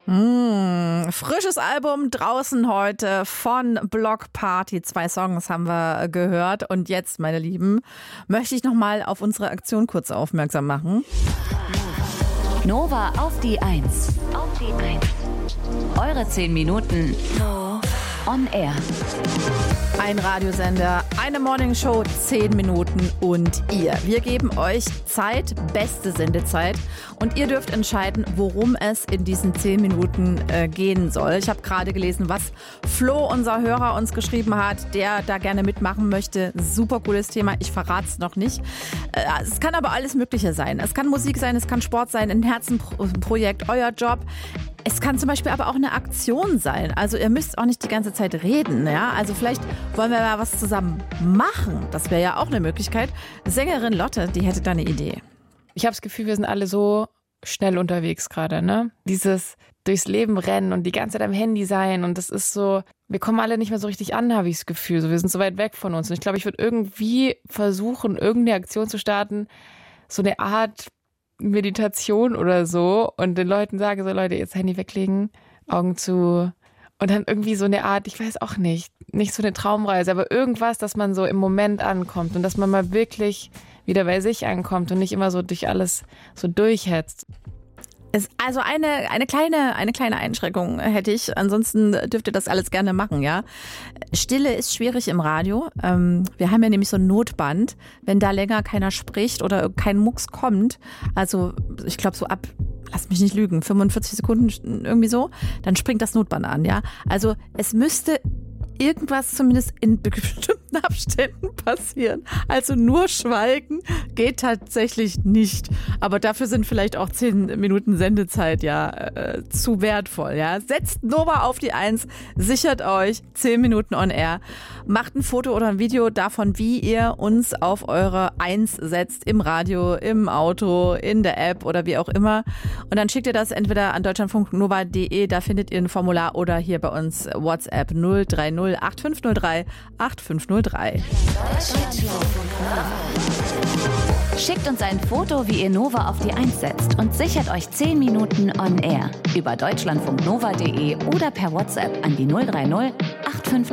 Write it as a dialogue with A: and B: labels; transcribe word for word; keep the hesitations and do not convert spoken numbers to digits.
A: Mm, frisches Album draußen heute von Block Party. Zwei Songs haben wir gehört. Und jetzt, meine Lieben, möchte ich noch mal auf unsere Aktion kurz aufmerksam machen.
B: Nova auf die Eins. Auf die Eins. Eure zehn Minuten on air.
A: Ein Radiosender, eine Morningshow, zehn Minuten und ihr. Wir geben euch Zeit, beste Sendezeit. Und ihr dürft entscheiden, worum es in diesen zehn Minuten äh, gehen soll. Ich habe gerade gelesen, was Flo, unser Hörer, uns geschrieben hat, der da gerne mitmachen möchte. Super cooles Thema, ich verrate es noch nicht. Äh, es kann aber alles Mögliche sein. Es kann Musik sein, es kann Sport sein, ein Herzenprojekt, euer Job. Es kann zum Beispiel aber auch eine Aktion sein. Also ihr müsst auch nicht die ganze Zeit reden. Ja? Also vielleicht wollen wir mal was zusammen machen. Das wäre ja auch eine Möglichkeit. Sängerin Lotte, die hätte da eine Idee.
C: Ich habe das Gefühl, wir sind alle so schnell unterwegs gerade, ne? Dieses durchs Leben rennen und die ganze Zeit am Handy sein und das ist so, wir kommen alle nicht mehr so richtig an, habe ich das Gefühl. So, wir sind so weit weg von uns und ich glaube, ich würde irgendwie versuchen, irgendeine Aktion zu starten, so eine Art Meditation oder so und den Leuten sage so, Leute, jetzt Handy weglegen, Augen zu und dann irgendwie so eine Art, ich weiß auch nicht, nicht so eine Traumreise, aber irgendwas, dass man so im Moment ankommt und dass man mal wirklich wieder bei sich ankommt und nicht immer so durch alles so durchhetzt.
A: Ist also eine, eine kleine, eine kleine Einschränkung hätte ich. Ansonsten dürft ihr das alles gerne machen, ja. Stille ist schwierig im Radio. Ähm, wir haben ja nämlich so ein Notband. Wenn da länger keiner spricht oder kein Mucks kommt, also ich glaube so ab, lass mich nicht lügen, fünfundvierzig Sekunden irgendwie so, dann springt das Notband an, ja. Also es müsste irgendwas zumindest in bestimmten Abständen passieren. Also nur schweigen geht tatsächlich nicht. Aber dafür sind vielleicht auch zehn Minuten Sendezeit ja äh, zu wertvoll. Ja? Setzt Nova auf die Eins, sichert euch zehn Minuten on air, macht ein Foto oder ein Video davon, wie ihr uns auf eure Eins setzt, im Radio, im Auto, in der App oder wie auch immer. Und dann schickt ihr das entweder an deutschlandfunk nova punkt de, da findet ihr ein Formular, oder hier bei uns WhatsApp null drei null acht fünf null drei acht fünf null drei.
B: Schickt uns ein Foto, wie ihr Nova auf die Eins setzt und sichert euch zehn Minuten on air über deutschlandfunk nova punkt de oder per WhatsApp an die null drei null acht fünf